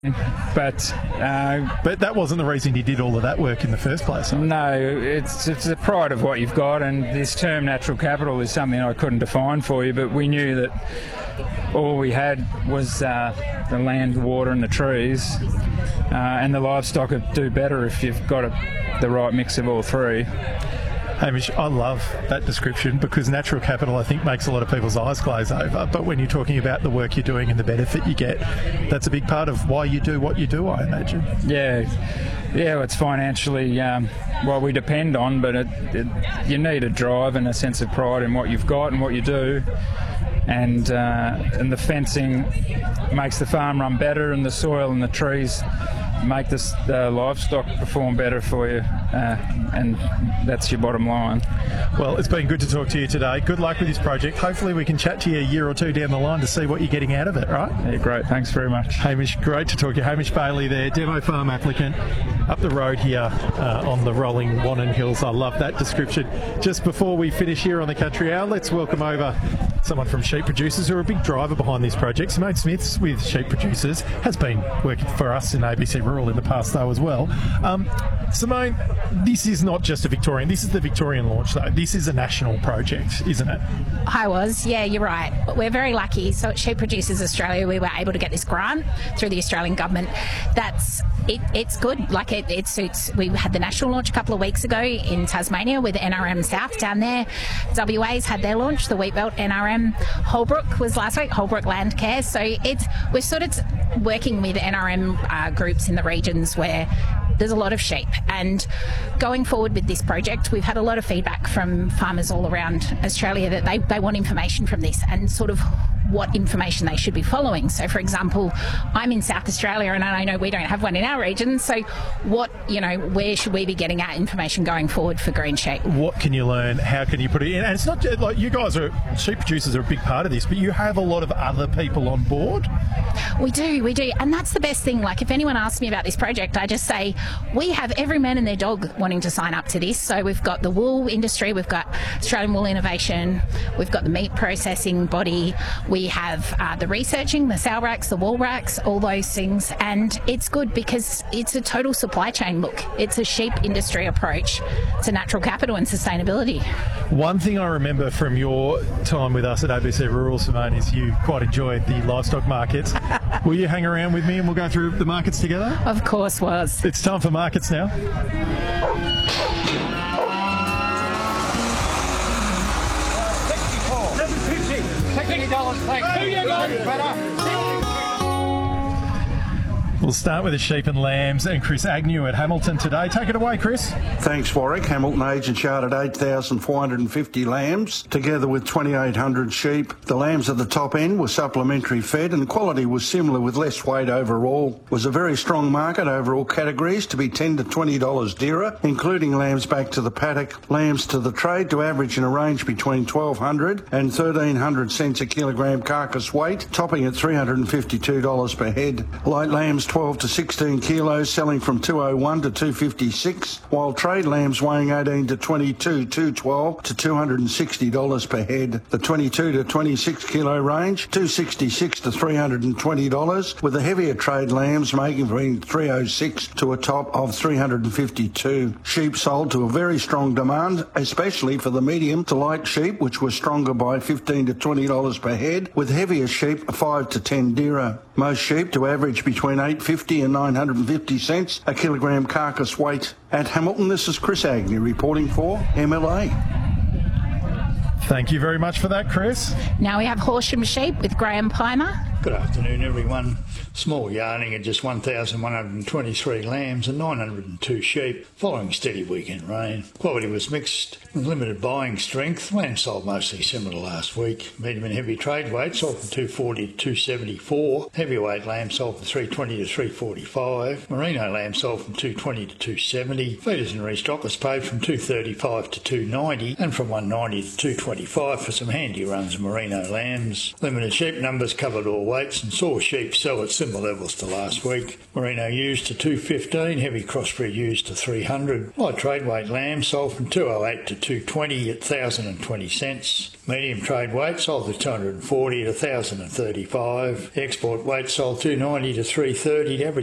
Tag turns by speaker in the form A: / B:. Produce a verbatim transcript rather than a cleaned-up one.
A: But uh,
B: but that wasn't the reason you did all of that work in the first place. Huh?
A: No, it's it's the pride of what you've got, and this term natural capital is something I couldn't define for you, but we knew that all we had was uh, the land, the water and the trees, uh, and the livestock would do better if you've got a, the right mix of all three.
B: Hamish, I love that description because natural capital, I think, makes a lot of people's eyes glaze over. But when you're talking about the work you're doing and the benefit you get, that's a big part of why you do what you do, I imagine.
A: Yeah, yeah, it's financially um, what we depend on, but it, it, you need a drive and a sense of pride in what you've got and what you do. And uh, and the fencing makes the farm run better, and the soil and the trees make the uh, livestock perform better for you, uh, and that's your bottom line.
B: Well, it's been good to talk to you today. Good luck with this project. Hopefully we can chat to you a year or two down the line to see what you're getting out of it, right?
A: Yeah, great. Thanks very much.
B: Hamish, great to talk to you. Hamish Bailey there, demo farm applicant up the road here uh, on the rolling Wannon Hills. I love that description. Just before we finish here on the Country Hour, let's welcome over someone from Sheep Producers who are a big driver behind this project. Simone Smith's with Sheep Producers, has been working for us in A B C Rural in the past though as well. Um, Simone, this is not just a Victorian, this is the Victorian launch though. This is a national project, isn't it?
C: I was, yeah, you're right. But we're very lucky. So at Sheep Producers Australia, we were able to get this grant through the Australian government. That's it, it's good. Like it, it suits. We had the national launch a couple of weeks ago in Tasmania with N R M South down there. W A's had their launch, the Wheatbelt N R M. Holbrook was last week, Holbrook Land Care. So it's we're sort of working with N R M uh, groups in the regions where there's a lot of sheep. And going forward with this project, we've had a lot of feedback from farmers all around Australia that they, they want information from this and sort of what information they should be following. So, for example, I'm in South Australia and I know we don't have one in our region. So what, you know, where should we be getting our information going forward for green sheep?
B: What can you learn? How can you put it in? And it's not just, like you guys are, sheep producers are a big part of this, but you have a lot of other people on board.
C: We do, we do. And that's the best thing. Like if anyone asks me about this project, I just say, we have every man and their dog wanting to sign up to this. So we've got the wool industry, we've got Australian Wool Innovation, we've got the meat processing body, we have uh, the researching, the sow racks, the wool racks, all those things. And it's good because it's a total supply chain look. It's a sheep industry approach to natural capital and sustainability.
B: One thing I remember from your time with us at A B C Rural, Simone, is you quite enjoyed the livestock markets. Will you hang around with me and we'll go through the markets together?
C: Of course was.
B: It's time for markets now.
D: sixty dollars, thanks. Do you guys better?
B: We'll start with the sheep and lambs and Chris Agnew at Hamilton today. Take it away, Chris.
E: Thanks, Warwick. Hamilton agent yard at eight thousand four hundred fifty lambs, together with twenty-eight hundred sheep. The lambs at the top end were supplementary fed and quality was similar with less weight overall. It was a very strong market over all categories to be ten to twenty dollars dearer, including lambs back to the paddock. Lambs to the trade to average in a range between twelve hundred and thirteen hundred cents a kilogram carcass weight, topping at three hundred fifty-two dollars per head. Light lambs twelve to sixteen kilos selling from two oh one to two fifty-six, while trade lambs weighing eighteen to twenty-two, two twelve to two hundred sixty dollars per head. The twenty-two to twenty-six kilo range, two sixty-six to three hundred twenty dollars, with the heavier trade lambs making between three oh six to a top of three hundred fifty-two. Sheep sold to a very strong demand, especially for the medium to light sheep, which were stronger by fifteen to twenty dollars per head, with heavier sheep five to ten dearer. Most sheep to average between eight fifty and nine hundred fifty cents a kilogram carcass weight. At Hamilton, this is Chris Agnew reporting for M L A.
B: Thank you very much for that, Chris.
C: Now we have Horsham sheep with Graham Piner.
F: Good afternoon, everyone. Small yarning at just one thousand one hundred twenty-three lambs and nine hundred two sheep, following steady weekend rain. Quality was mixed with limited buying strength. Lambs sold mostly similar to last week. Medium and heavy trade weight sold from two forty to two seventy-four. Heavyweight lambs sold from three twenty to three forty-five. Merino lambs sold from two twenty to two seventy. Feeders and restockers paid from two thirty-five to two ninety and from one ninety to two twenty-five for some handy runs of merino lambs. Limited sheep numbers covered all weights and saw sheep sell at similar levels to last week. Merino ewes to two fifteen, heavy crossbred ewes to three hundred. Light trade weight lamb sold from two oh eight to two twenty at one thousand twenty cents. Medium trade weight sold to two hundred forty at one thousand thirty-five. Export weight sold two ninety to three thirty. The average